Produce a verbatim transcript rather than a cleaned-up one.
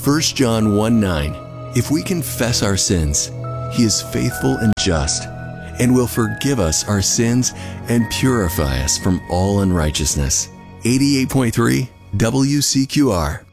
First John one nine. If we confess our sins, He is faithful and just, and will forgive us our sins and purify us from all unrighteousness. eighty-eight point three W C Q R.